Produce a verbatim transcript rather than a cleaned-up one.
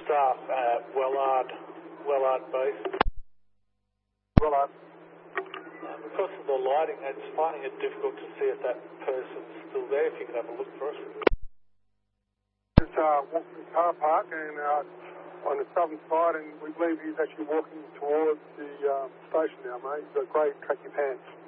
staff at Wellard, Wellard Base. Wellard. Uh, because of the lighting, it's finding it difficult to see if that person's still there. If you could have a look for us. Just uh, walking the car park and uh, on the southern side, and we believe he's actually walking towards the um, station now, mate. He's got grey tracky pants.